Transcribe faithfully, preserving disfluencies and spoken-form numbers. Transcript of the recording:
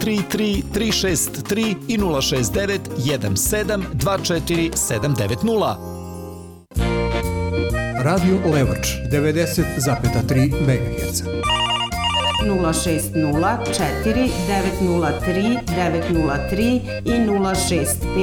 tri tri tri šest tri i nula šest devet jedan sedam dva četiri sedam devet nula. Radio Levoč devedeset zarez tri megaherca. nula šest nula četiri devet nula tri devet nula tri i nula šest pet